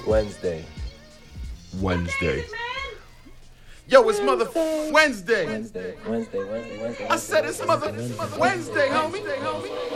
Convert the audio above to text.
Wednesday. Wednesday. Yo, it's mother Wednesday. Wednesday. I said it's mother Wednesday, homie.